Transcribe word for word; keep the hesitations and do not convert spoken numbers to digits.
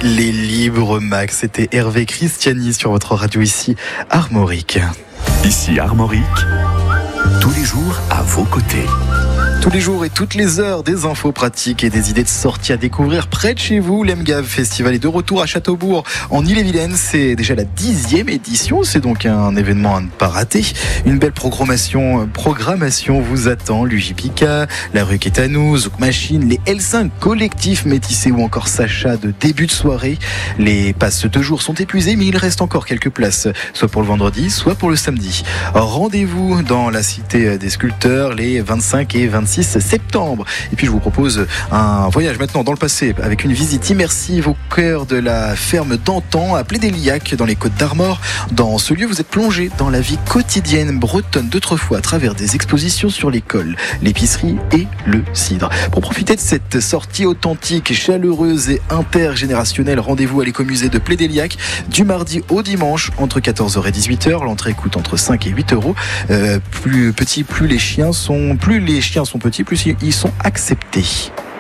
les libres Max. C'était Hervé Christiani sur votre radio ici, Armorique. Ici Armorique, tous les jours à vos côtés. Tous les jours et toutes les heures, des infos pratiques et des idées de sorties à découvrir près de chez vous. L'Emgave Festival est de retour à Châteaubourg, en Ille-et-Vilaine. C'est déjà la dixième édition. C'est donc un événement à ne pas rater. Une belle programmation, programmation vous attend. L'U J Pika, La Rue Quétanou, Zouk Machine, les L cinq collectifs métissés ou encore Sacha de début de soirée. Les passes de deux jours sont épuisées, mais il reste encore quelques places, soit pour le vendredi, soit pour le samedi. Rendez-vous dans la Cité des Sculpteurs les vingt-cinq et vingt-six septembre. Et puis je vous propose un voyage maintenant dans le passé avec une visite immersive au cœur de la ferme d'antan à Plédéliac dans les Côtes d'Armor. Dans ce lieu, vous êtes plongé dans la vie quotidienne bretonne d'autrefois à travers des expositions sur l'école, l'épicerie et le cidre. Pour profiter de cette sortie authentique, chaleureuse et intergénérationnelle, rendez-vous à l'écomusée de Plédéliac du mardi au dimanche entre quatorze heures et dix-huit heures. L'entrée coûte entre cinq et huit euros. Euh, plus petit, plus les chiens sont, plus les chiens sont petits, plus ils sont acceptés.